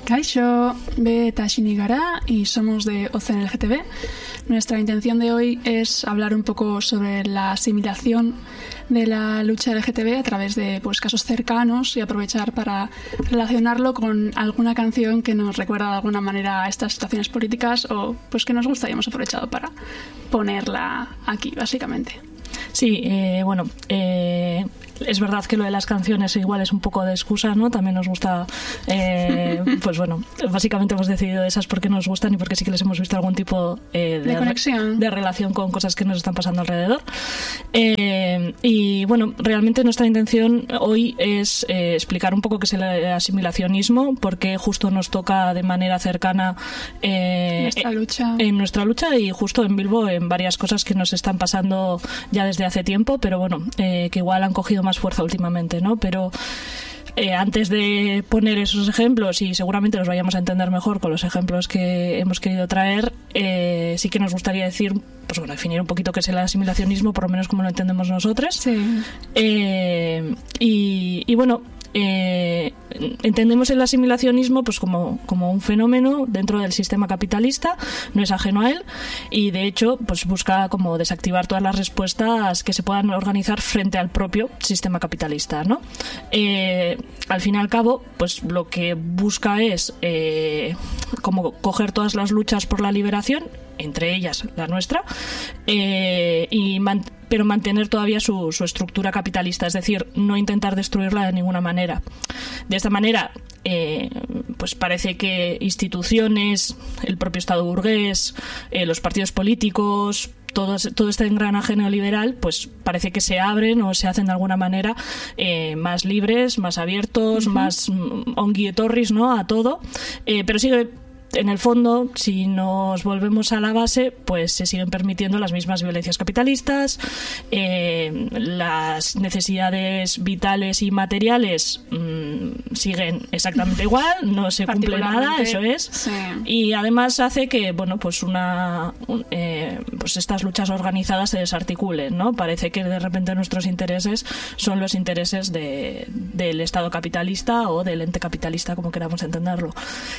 Kaixo, Be eta Xini gara y somos de OCNLGTB. Nuestra intención de hoy es hablar un poco sobre la asimilación de la lucha LGTB a través de casos cercanos y aprovechar para relacionarlo con alguna canción que nos recuerda de alguna manera a estas situaciones políticas o que nos gusta y hemos aprovechado para ponerla aquí, básicamente. Sí, es verdad que lo de las canciones igual es un poco de excusa, ¿no? También nos gusta, básicamente hemos decidido esas porque nos gustan y porque sí que les hemos visto algún tipo de conexión, de relación con cosas que nos están pasando alrededor. Y bueno, realmente nuestra intención hoy es explicar un poco qué es el asimilacionismo, porque justo nos toca de manera cercana en nuestra lucha y justo en Bilbo en varias cosas que nos están pasando ya desde hace tiempo, pero bueno, que igual han cogido más fuerza últimamente, ¿no? Pero antes de poner esos ejemplos, y seguramente los vayamos a entender mejor con los ejemplos que hemos querido traer, sí que nos gustaría decir, definir un poquito qué es el asimilacionismo, por lo menos como lo entendemos nosotros. Sí. Entendemos el asimilacionismo como un fenómeno dentro del sistema capitalista, no es ajeno a él, y de hecho busca como desactivar todas las respuestas que se puedan organizar frente al propio sistema capitalista, ¿no? Al fin y al cabo, lo que busca es como coger todas las luchas por la liberación, entre ellas la nuestra, pero mantener todavía su estructura capitalista, es decir, no intentar destruirla de ninguna manera. De esta manera, parece que instituciones, el propio Estado burgués, los partidos políticos, todo este engranaje neoliberal, parece que se abren o se hacen de alguna manera más libres, más abiertos, más ongi etorris, ¿no?, a todo, pero sigue. En el fondo, si nos volvemos a la base, se siguen permitiendo las mismas violencias capitalistas, las necesidades vitales y materiales siguen exactamente igual, no se cumple nada, eso es. Sí. Y además hace que, estas luchas organizadas se desarticulen, ¿no? Parece que de repente nuestros intereses son los intereses del Estado capitalista o del ente capitalista, como queramos entenderlo.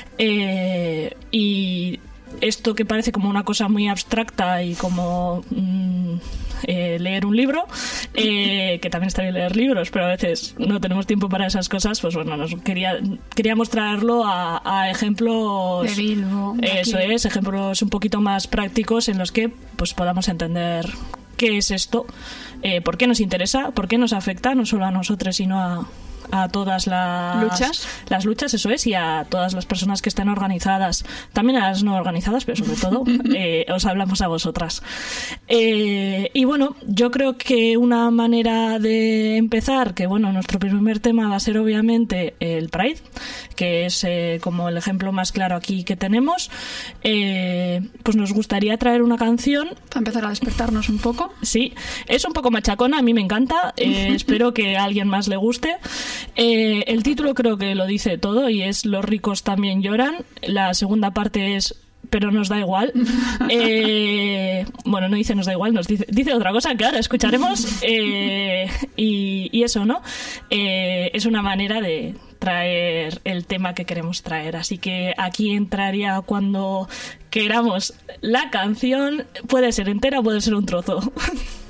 Y esto que parece como una cosa muy abstracta y como leer un libro, que también está bien leer libros, pero a veces no tenemos tiempo para esas cosas, queríamos traerlo a ejemplos de Bilbo, eso es, ejemplos un poquito más prácticos en los que podamos entender qué es esto, por qué nos interesa, por qué nos afecta, no solo a nosotros, sino a todas las luchas, eso es, y a todas las personas que están organizadas, también a las no organizadas, pero sobre todo os hablamos a vosotras. Y bueno, yo creo que una manera de empezar, que nuestro primer tema va a ser obviamente el Pride, que es como el ejemplo más claro aquí que tenemos. Nos gustaría traer una canción para empezar a despertarnos un poco. Sí, es un poco machacona, a mí me encanta, espero que a alguien más le guste. El título creo que lo dice todo y es Los ricos también lloran. La segunda parte es pero nos da igual. No dice nos da igual, nos dice otra cosa que ahora escucharemos. Y eso, ¿no? Es una manera de traer el tema que queremos traer. Así que aquí entraría cuando queramos la canción. Puede ser entera, puede ser un trozo.